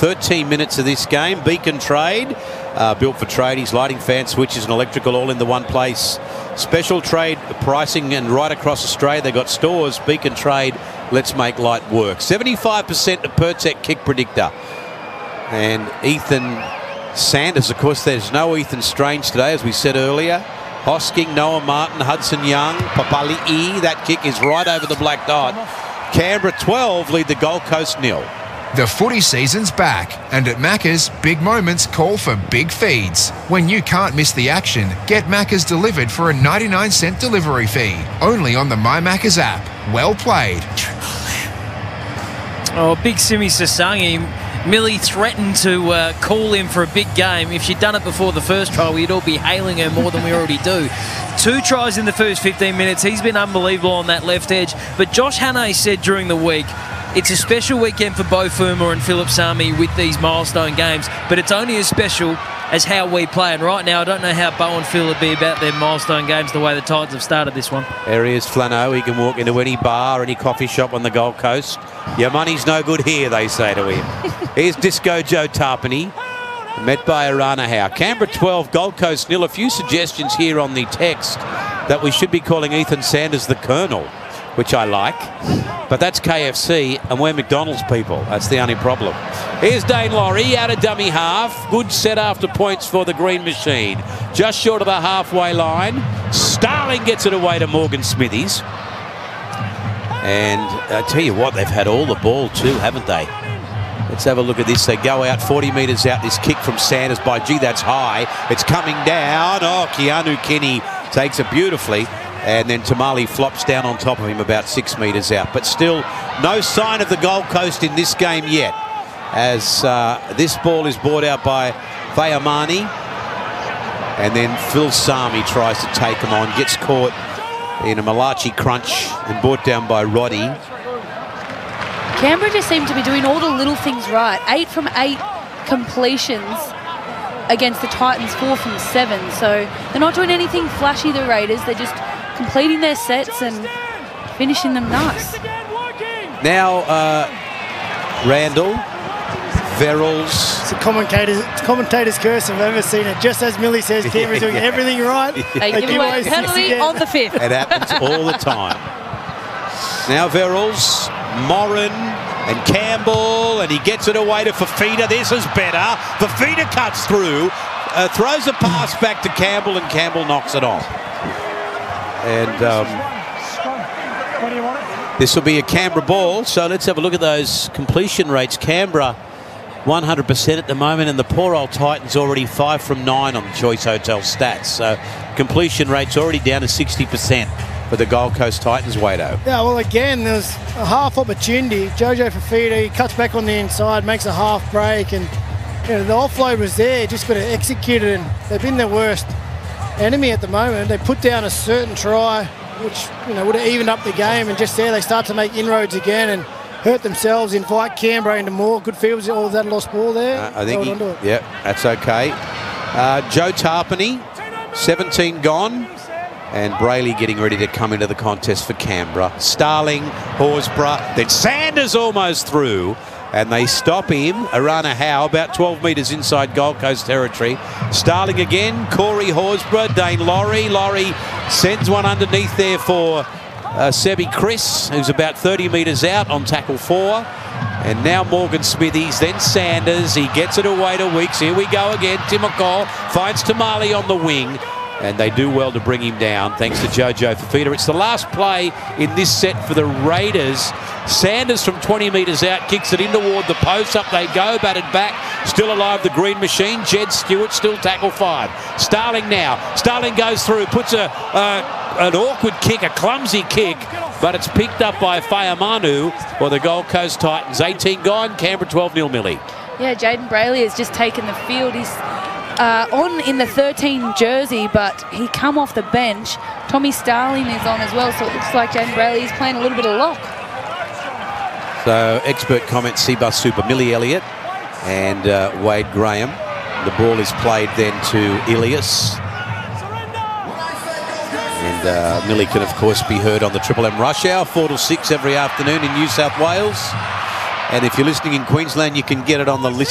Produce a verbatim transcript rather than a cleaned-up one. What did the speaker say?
thirteen minutes of this game. Beacon Trade, uh, built for tradies, lighting, fan switches and electrical all in the one place. Special trade pricing and right across Australia. They've got stores. Beacon Trade, let's make light work. seventy-five percent of Pertec kick predictor. And Ethan Sanders, of course, there's no Ethan Strange today, as we said earlier. Hosking, Noah Martin, Hudson Young, Papali'i. That kick is right over the black dot. Canberra twelve lead the Gold Coast nil. The footy season's back, and at Macca's, big moments call for big feeds. When you can't miss the action, get Macca's delivered for a ninety-nine cent delivery fee. Only on the My Macca's app. Well played. Oh, big Simi Sasangi. Millie threatened to uh, call him for a big game. If she'd done it before the first try, we'd all be hailing her more than we already do. Two tries in the first fifteen minutes. He's been unbelievable on that left edge. But Josh Hannay said during the week, it's a special weekend for Beau Fermor and Phillip Sami with these milestone games, but it's only as special as how we play. And right now, I don't know how Beau and Phil would be about their milestone games the way the Titans have started this one. There he is, Flano. He can walk into any bar, any coffee shop on the Gold Coast. Your money's no good here, they say to him. Here's Disco Joe Tarpany, met by Arana Howe. Canberra twelve, Gold Coast nil. A few suggestions here on the text that we should be calling Ethan Sanders the Colonel, which I like. But that's K F C, and we're McDonald's people. That's the only problem. Here's Dane Laurie out of dummy half. Good set after points for the Green Machine. Just short of the halfway line. Starling gets it away to Morgan Smithies. And I tell you what, they've had all the ball too, haven't they? Let's have a look at this. They go out forty metres out. This kick from Sanders by, gee, that's high. It's coming down. Oh, Keanu Kinney takes it beautifully. And then Tamale flops down on top of him about six metres out. But still, no sign of the Gold Coast in this game yet, as uh, this ball is brought out by Fayamani. And then Phil Sami tries to take him on, gets caught in a Malachi crunch and brought down by Roddy. Canberra just seem to be doing all the little things right. Eight from eight completions against the Titans, four from seven. So they're not doing anything flashy, the Raiders. They're just completing their sets and finishing them nice. Now, uh, Randall, Verrills. It's a commentator's, it's a commentator's curse if I've ever seen it. Just as Millie says, Canberra's doing everything right. They give away a penalty on the fifth. It happens all the time. Now Verrills, Moran and Campbell, and he gets it away to Fafita. This is better. Fafita cuts through, uh, throws a pass back to Campbell, and Campbell knocks it off. And um, this will be a Canberra ball, so let's have a look at those completion rates. Canberra one hundred percent at the moment, and the poor old Titans already five from nine on the Choice Hotel stats. So completion rate's already down to sixty percent for the Gold Coast Titans, Wado. Yeah, well, again, there's a half opportunity. Jojo Fafita, he cuts back on the inside, makes a half break, and you know, the offload was there, just got to execute it, and they've been their worst enemy at the moment. They put down a certain try, which you know would have evened up the game, and just there they start to make inroads again and hurt themselves, invite Canberra into more good fields. All of that lost ball there. Uh, I think, he, yeah, that's okay. Uh, Joe Tarpany, seventeen gone, and Brayley getting ready to come into the contest for Canberra. Starling, Horsburgh, then Sanders almost through. And they stop him. Arana Howe about twelve metres inside Gold Coast territory. Starling again. Corey Horsburgh, Dane Laurie. Laurie sends one underneath there for uh, Sebi Chris, who's about thirty metres out on tackle four. And now Morgan Smithies, then Sanders. He gets it away to Weeks. Here we go again. Tim McCall finds Tamale on the wing. And they do well to bring him down, thanks to Jojo Fafita. It's the last play in this set for the Raiders. Sanders from twenty metres out, kicks it in toward the post. Up they go, batted back. Still alive, the Green Machine. Jed Stewart still tackle five. Starling now. Starling goes through, puts a uh, an awkward kick, a clumsy kick, but it's picked up by Fayamanu for the Gold Coast Titans. eighteen gone, Canberra twelve nil, Millie. Yeah, Jaden Brayley has just taken the field. He's Uh, on in the thirteen jersey, but he come off the bench. Tommy Starling is on as well, so it looks like Jaden Brayley is playing a little bit of lock. So expert comment, Seabus Super, Millie Elliott and uh, Wade Graham. The ball is played then to Ilias. And uh, Millie can, of course, be heard on the Triple M Rush Hour, four to six every afternoon in New South Wales. And if you're listening in Queensland, you can get it on the list.